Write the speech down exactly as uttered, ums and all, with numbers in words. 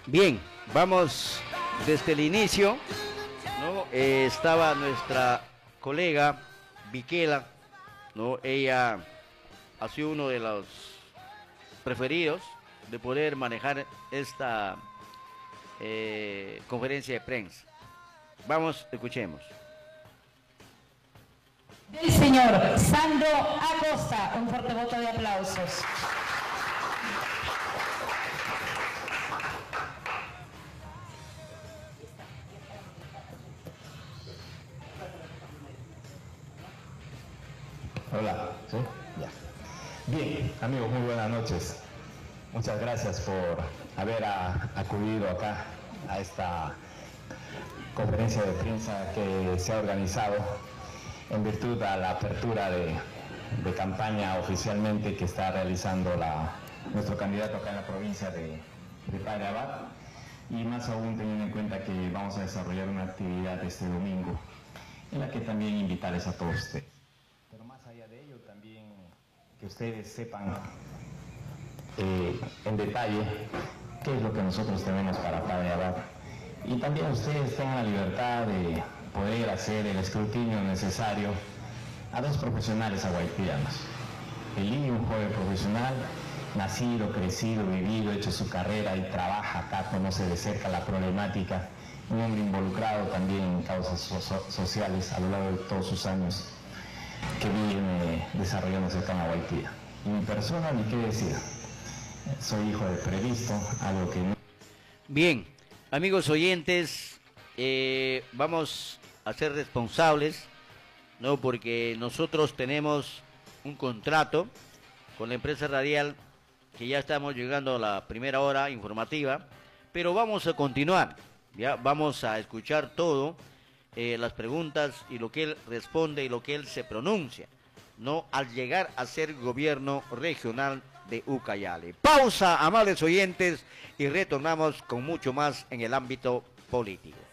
Bien, vamos desde el inicio, ¿no? Eh, estaba nuestra colega Viquela, ¿no? Ella ha sido uno de los preferidos de poder manejar esta eh, conferencia de prensa. Vamos, escuchemos. El señor Sandro Acosta, un fuerte voto de aplausos. Hola, ¿sí? Ya. Bien, amigos, muy buenas noches. Muchas gracias por haber a, acudido acá a esta conferencia de prensa que se ha organizado en virtud a la apertura de, de campaña oficialmente que está realizando la, nuestro candidato acá en la provincia de, de Padre Abad, y más aún teniendo en cuenta que vamos a desarrollar una actividad este domingo en la que también invitarles a todos ustedes. Pero más allá de ello, también que ustedes sepan eh, en detalle qué es lo que nosotros tenemos para Padre Abad, y también ustedes tengan la libertad de poder hacer el escrutinio necesario a dos profesionales aguaitianos. Eli, un joven profesional, nacido, crecido, vivido, hecho su carrera y trabaja acá, conoce de cerca la problemática, un hombre involucrado también en causas so sociales a lo largo de todos sus años que viene desarrollándose acá en Aguaitía. Y mi persona, ni qué decir, soy hijo de Previsto, algo que no... Bien, amigos oyentes, eh, vamos a ser responsables, ¿no? Porque nosotros tenemos un contrato con la empresa radial que ya estamos llegando a la primera hora informativa, pero vamos a continuar, ya vamos a escuchar todo, eh, las preguntas y lo que él responde y lo que él se pronuncia, ¿no? Al llegar a ser gobierno regional de Ucayali. Pausa, amables oyentes, y retornamos con mucho más en el ámbito político.